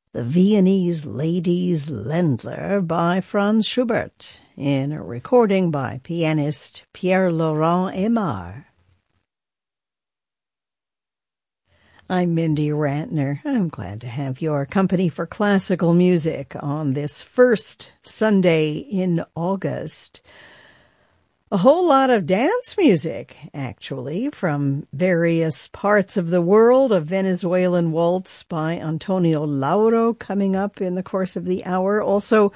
The Viennese Ladies Ländler by Franz Schubert, in a recording by pianist Pierre-Laurent Aimard. I'm Mindy Rantner. I'm glad to have your company for classical music on this first Sunday in August. A whole lot of dance music, actually, from various parts of the world. A Venezuelan waltz by Antonio Lauro coming up in the course of the hour. Also,